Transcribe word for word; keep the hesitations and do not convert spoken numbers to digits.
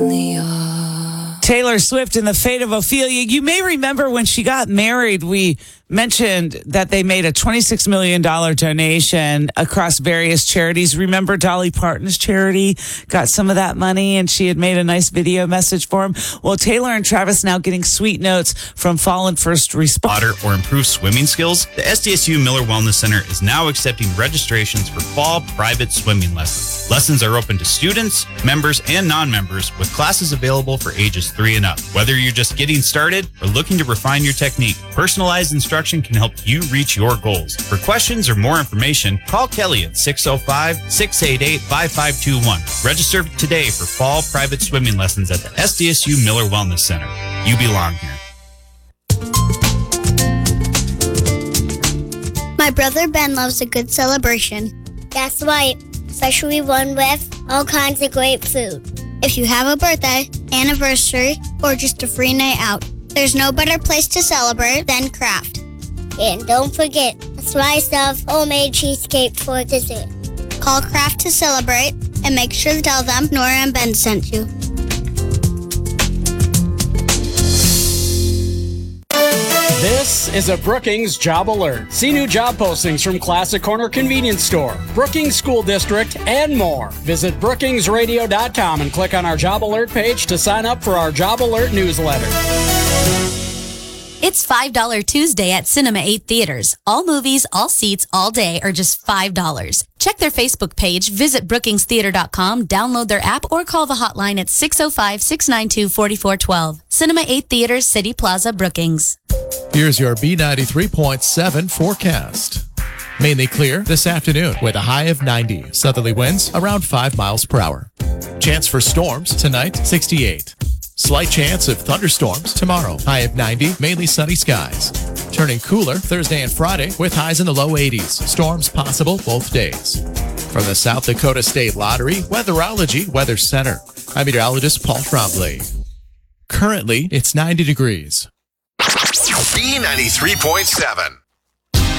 Taylor Swift and the Fate of Ophelia. You may remember when she got married, we mentioned that they made a twenty-six million dollars donation across various charities. Remember Dolly Parton's charity got some of that money and she had made a nice video message for him? Well, Taylor and Travis now getting sweet notes from fallen first responders. Or improve swimming skills? The S D S U Miller Wellness Center is now accepting registrations for fall private swimming lessons. Lessons are open to students, members, and non-members with classes available for ages three and up. Whether you're just getting started or looking to refine your technique, personalized instruction can help you reach your goals. For questions or more information, call Kelly at six oh five, six eight eight, five five two one. Register today for fall private swimming lessons at the S D S U Miller Wellness Center. You belong here. My brother Ben loves a good celebration. That's right, especially one with all kinds of great food. If you have a birthday, anniversary, or just a free night out, there's no better place to celebrate than Kraft. And don't forget a slice of homemade cheesecake for dessert. Call Kraft to celebrate and make sure to tell them Nora and Ben sent you. This is a Brookings Job Alert. See new job postings from Classic Corner Convenience Store, Brookings School District, and more. Visit brookings radio dot com and click on our Job Alert page to sign up for our Job Alert newsletter. It's five dollars Tuesday at Cinema eight Theaters. All movies, all seats, all day are just five dollars. Check their Facebook page, visit brookings theater dot com, download their app, or call the hotline at six oh five, six nine two, four four one two. Cinema eight Theaters, City Plaza, Brookings. Here's your B ninety-three point seven forecast. Mainly clear this afternoon with a high of ninety. Southerly winds around five miles per hour. Chance for storms tonight, sixty-eight. Slight chance of thunderstorms tomorrow. High of ninety, mainly sunny skies. Turning cooler Thursday and Friday with highs in the low eighties. Storms possible both days. From the South Dakota State Lottery Weatherology Weather Center, I'm meteorologist Paul Trombley. Currently, it's ninety degrees. B ninety-three point seven.